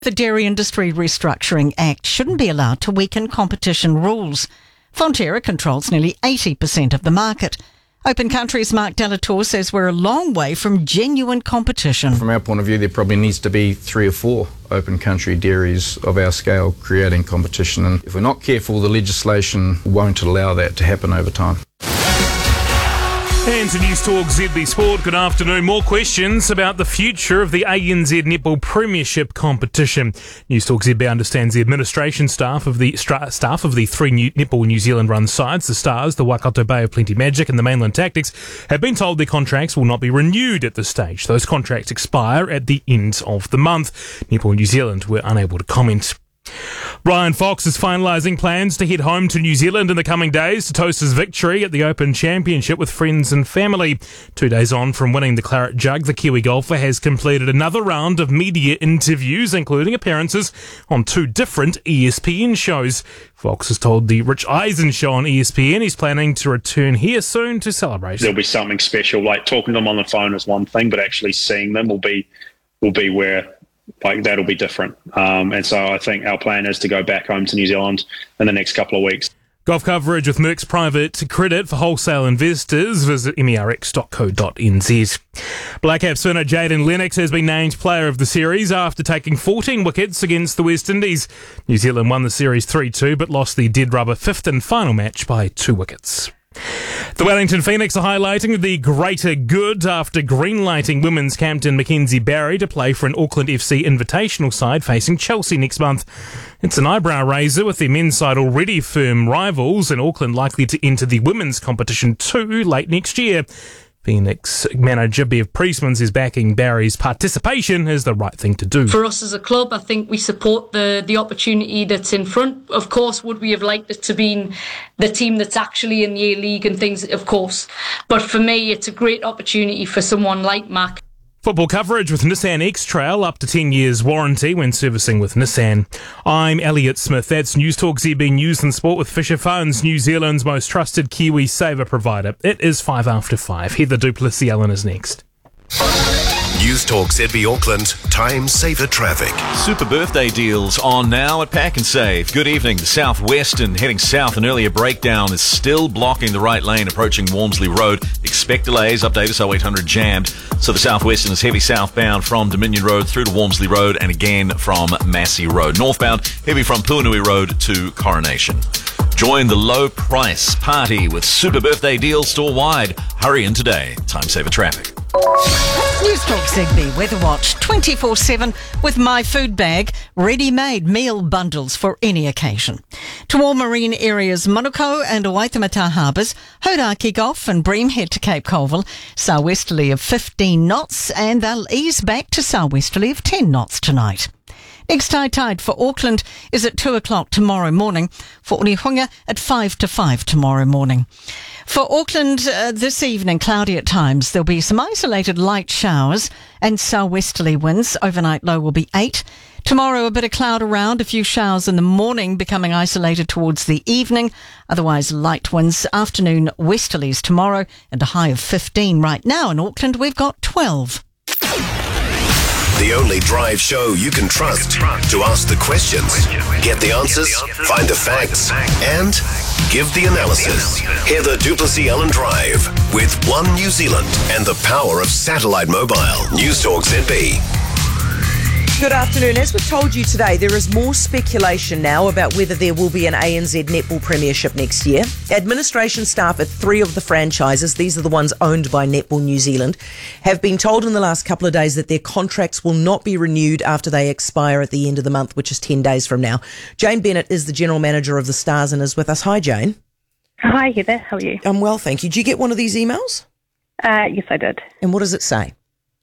The Dairy Industry Restructuring Act shouldn't be allowed to weaken competition rules. Fonterra controls nearly 80% of the market. Open Country's Mark Delatour says we're a long way from genuine competition. From our point of view, there probably needs to be 3 or 4 open country dairies of our scale creating competition. And if we're not careful, the legislation won't allow that to happen over time. And to News Talk ZB Sport, good afternoon. More questions about the future of the ANZ Netball Premiership competition. News Talk ZB understands the administration staff of the 3 Netball New Zealand run sides, the Stars, the Waikato Bay of Plenty Magic and the Mainland Tactics, have been told their contracts will not be renewed at this stage. Those contracts expire at the end of the month. Netball New Zealand were unable to comment. Ryan Fox is finalising plans to head home to New Zealand in the coming days to toast his victory at the Open Championship with friends and family. 2 days on from winning the Claret Jug, the Kiwi golfer has completed another round of media interviews, including appearances on 2 different ESPN shows. Fox has told the Rich Eisen show on ESPN he's planning to return here soon to celebrate. There'll be something special, like talking to them on the phone is one thing, but actually seeing them will be where... that'll be different. And so I think our plan is to go back home to New Zealand in the next couple of weeks. Golf coverage with Merck's private credit for wholesale investors. Visit merx.co.nz. Black Caps spinner Jaden Lennox has been named player of the series after taking 14 wickets against the West Indies. New Zealand won the series 3-2 but lost the dead rubber 5th and final match by 2 wickets. The Wellington Phoenix are highlighting the greater good after greenlighting women's captain Mackenzie Barry to play for an Auckland FC invitational side facing Chelsea next month. It's an eyebrow raiser with the men's side already firm rivals and Auckland likely to enter the women's competition too late next year. Phoenix manager Bev Priestman is backing Barry's participation as the right thing to do. For us as a club, I think we support the opportunity that's in front. Of course, would we have liked it to be the team that's actually in the A-League and things, of course. But for me, it's a great opportunity for someone like Mac. Football coverage with Nissan X-Trail, up to 10 years warranty when servicing with Nissan. I'm Elliot Smith. That's News Talk ZB News and Sport with Fisher Funds, New Zealand's most trusted Kiwi saver provider. It is 5:05. Heather Duplessis-Allen is next. News Talk ZB Auckland, time saver traffic. Super birthday deals on now at Pack and Save. Good evening. The Southwestern heading south, an earlier breakdown is still blocking the right lane approaching Walmsley Road. Expect delays, update us 0800 jammed. So the Southwestern is heavy southbound from Dominion Road through to Walmsley Road and again from Massey Road. Northbound, heavy from Puanui Road to Coronation. Join the low price party with super birthday deals store-wide. Hurry in today. Time saver traffic. News Talk ZB Weather Watch 24/7 with My Food Bag, ready-made meal bundles for any occasion. To all marine areas, Manukau and Waitemata harbours, Hauraki Gulf and Bream head to Cape Colville, southwesterly of 15 knots and they'll ease back to southwesterly of 10 knots tonight. Next high tide for Auckland is at 2 o'clock tomorrow morning. For Onehunga at 5 to 5 tomorrow morning. For Auckland this evening, cloudy at times. There'll be some isolated light showers and southwesterly winds. Overnight low will be 8. Tomorrow a bit of cloud around, a few showers in the morning becoming isolated towards the evening. Otherwise light winds. Afternoon westerlies tomorrow and a high of 15. Right now in Auckland we've got 12. The only drive show you can trust to ask the questions, get the answers, find the facts, and give the analysis. Heather Duplessis-Allen Drive with One New Zealand and the power of satellite mobile. News Talk ZB. Good afternoon. As we've told you today, there is more speculation now about whether there will be an ANZ Netball Premiership next year. Administration staff at 3 of the franchises, these are the ones owned by Netball New Zealand, have been told in the last couple of days that their contracts will not be renewed after they expire at the end of the month, which is 10 days from now. Jane Bennett is the General Manager of the Stars and is with us. Hi, Jane. Hi, Heather. How are you? I'm well, thank you. Did you get one of these emails? Yes, I did. And what does it say?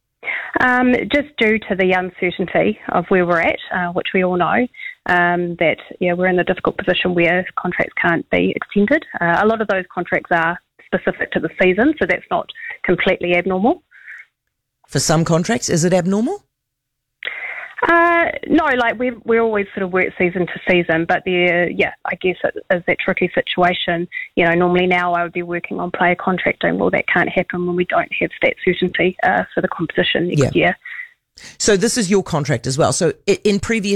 Just due to the uncertainty of where we're at, which we all know, that we're in the difficult position where contracts can't be extended. A lot of those contracts are specific to the season, so that's not completely abnormal. For some contracts, is it abnormal? No, like we always sort of work season to season, but I guess it is that tricky situation. Normally now I would be working on player contracting. Well, that can't happen when we don't have that certainty for the competition next year. So this is your contract as well. So in previous